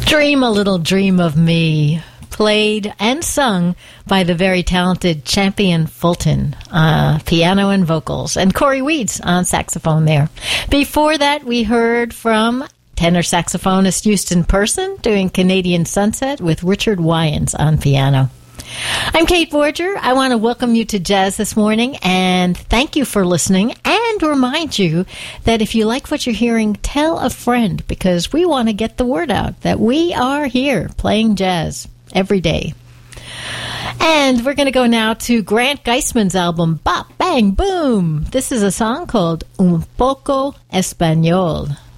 Dream a Little Dream of Me, played and sung by the very talented Champion Fulton, piano and vocals, and Corey Weeds on saxophone there. Before that, we heard from tenor saxophonist Houston Person doing Canadian Sunset with Richard Wyans on piano. I'm Kate Borger. I want to welcome you to Jazz this morning and thank you for listening and remind you that if you like what you're hearing, tell a friend because we want to get the word out that we are here playing jazz every day. And we're going to go now to Grant Geisman's album, Bop, Bang, Boom. This is a song called Un Poco Español.